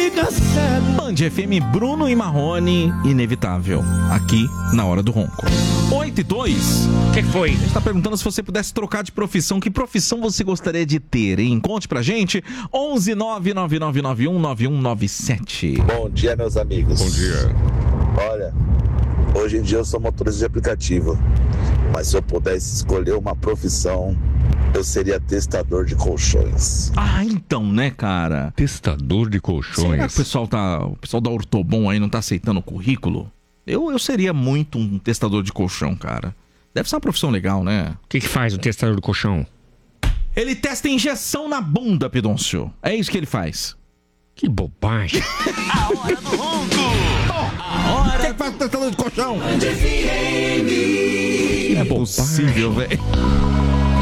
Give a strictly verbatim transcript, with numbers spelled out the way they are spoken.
fica cego. Band F M, Bruno e Marrone, inevitável, aqui na Hora do Ronco. oito e dois. O que foi? A gente tá perguntando se você pudesse trocar de profissão, que profissão você gostaria de ter, hein? Conte pra gente, onze nove nove nove nove um nove um nove sete. Bom dia, meus amigos. Bom dia. Olha, hoje em dia eu sou motorista de aplicativo, mas se eu pudesse escolher uma profissão, eu seria testador de colchões. Ah, então, né, cara? Testador de colchões. Será que o pessoal, tá, o pessoal da Ortobon aí não tá aceitando o currículo? Eu, eu seria muito um testador de colchão, cara. Deve ser uma profissão legal, né? O que, que faz o testador de colchão? Ele testa injeção na bunda, Pidoncio. É isso que ele faz. Que bobagem. A Hora do Ronco. A hora... Quem faz testador de colchão? Band F M. É possível, velho.